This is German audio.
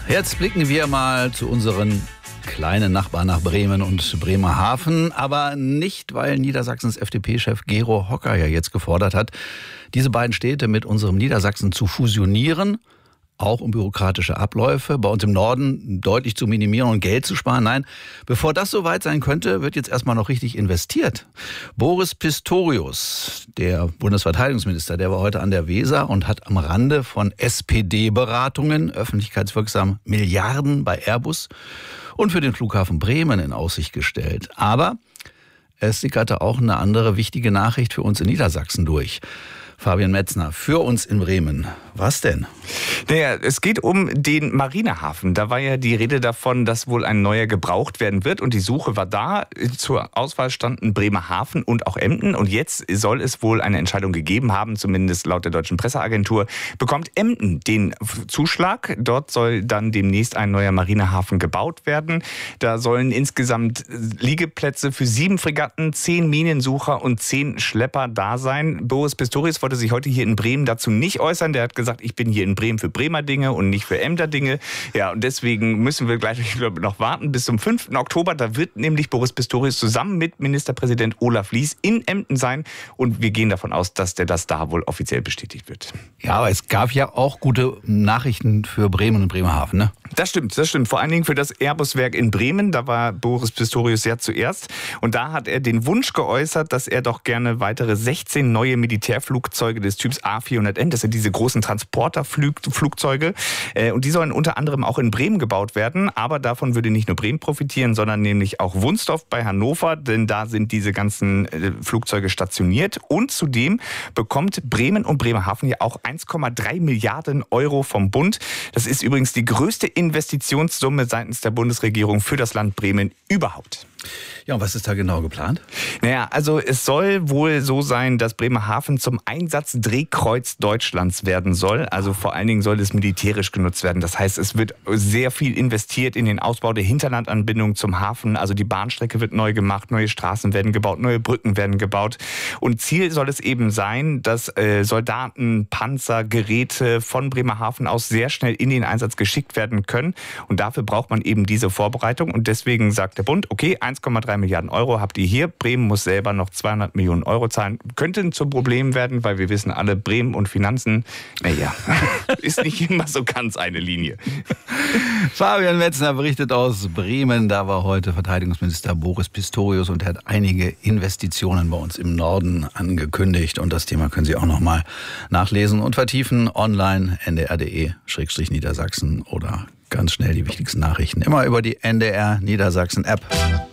Jetzt blicken wir mal zu unseren kleinen Nachbarn nach Bremen und Bremerhaven. Aber nicht, weil Niedersachsens FDP-Chef Gero Hocker ja jetzt gefordert hat, diese beiden Städte mit unserem Niedersachsen zu fusionieren, auch um bürokratische Abläufe bei uns im Norden deutlich zu minimieren und Geld zu sparen. Nein, bevor das soweit sein könnte, wird jetzt erstmal noch richtig investiert. Boris Pistorius, der Bundesverteidigungsminister, der war heute an der Weser und hat am Rande von SPD-Beratungen öffentlichkeitswirksam Milliarden bei Airbus und für den Flughafen Bremen in Aussicht gestellt. Aber es sickerte auch eine andere wichtige Nachricht für uns in Niedersachsen durch. Fabian Metzner, für uns in Bremen. Was denn? Naja, es geht um den Marinehafen. Da war ja die Rede davon, dass wohl ein neuer gebraucht werden wird. Und die Suche war da. Zur Auswahl standen Bremerhaven und auch Emden. Und jetzt soll es wohl eine Entscheidung gegeben haben, zumindest laut der Deutschen Presseagentur, bekommt Emden den Zuschlag. Dort soll dann demnächst ein neuer Marinehafen gebaut werden. Da sollen insgesamt Liegeplätze für 7 Fregatten, 10 Minensucher und 10 Schlepper da sein. Boris Pistorius wollte sich heute hier in Bremen dazu nicht äußern. Der hat gesagt, ich bin hier in Bremen für Bremer Dinge und nicht für Emder Dinge. Ja, und deswegen müssen wir gleich noch warten bis zum 5. Oktober. Da wird nämlich Boris Pistorius zusammen mit Ministerpräsident Olaf Lies in Emden sein. Und wir gehen davon aus, dass das da wohl offiziell bestätigt wird. Ja, aber es gab ja auch gute Nachrichten für Bremen und Bremerhaven, ne? Das stimmt. Vor allen Dingen für das Airbus-Werk in Bremen. Da war Boris Pistorius ja zuerst. Und da hat er den Wunsch geäußert, dass er doch gerne weitere 16 neue Militärflugzeuge des Typs A400M, das sind diese großen Transporterflugzeuge, und die sollen unter anderem auch in Bremen gebaut werden. Aber davon würde nicht nur Bremen profitieren, sondern nämlich auch Wunstorf bei Hannover, denn da sind diese ganzen Flugzeuge stationiert. Und zudem bekommt Bremen und Bremerhaven ja auch 1,3 Milliarden Euro vom Bund. Das ist übrigens die größte Investitionssumme seitens der Bundesregierung für das Land Bremen überhaupt. Ja, und was ist da genau geplant? Naja, also es soll wohl so sein, dass Bremerhaven zum Einsatzdrehkreuz Deutschlands werden soll. Also vor allen Dingen soll es militärisch genutzt werden. Das heißt, es wird sehr viel investiert in den Ausbau der Hinterlandanbindung zum Hafen. Also die Bahnstrecke wird neu gemacht, neue Straßen werden gebaut, neue Brücken werden gebaut. Und Ziel soll es eben sein, dass Soldaten, Panzer, Geräte von Bremerhaven aus sehr schnell in den Einsatz geschickt werden können. Und dafür braucht man eben diese Vorbereitung. Und deswegen sagt der Bund, okay, 1,3 Milliarden Euro habt ihr hier. Bremen muss selber noch 200 Millionen Euro zahlen. Könnte zum Problem werden, weil wir wissen alle, Bremen und Finanzen, naja, ist nicht immer so ganz eine Linie. Fabian Metzner berichtet aus Bremen. Da war heute Verteidigungsminister Boris Pistorius und hat einige Investitionen bei uns im Norden angekündigt. Und das Thema können Sie auch noch mal nachlesen und vertiefen online ndr.de/Niedersachsen oder ganz schnell die wichtigsten Nachrichten immer über die NDR Niedersachsen App.